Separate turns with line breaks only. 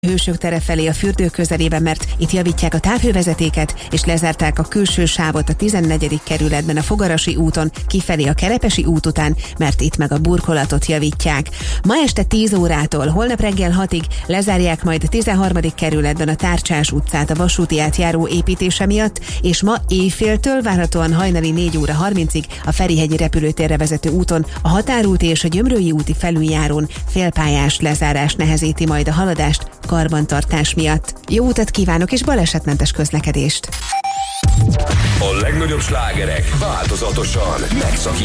Hősök tere felé a fürdő közelében, mert itt javítják a távhővezetéket, és lezárták a külső sávot a 14. kerületben a Fogarasi úton, kifelé a Kerepesi út után, mert itt meg a burkolatot javítják. Ma este 10 órától holnap reggel 6-ig lezárják majd a 13. kerületben a Tárcsás utcát a vasúti átjáró építése miatt, és ma éjféltől várhatóan hajnali 4 óra 30-ig a Ferihegyi repülőtérre vezető úton, a Határúti és a Gyömrői úti felüljárón félpályás lezárás nehezíti majd a haladást karbantartás miatt. Jó utat kívánok és balesetmentes közlekedést!
A legnagyobb slágerek változatosan megszakítják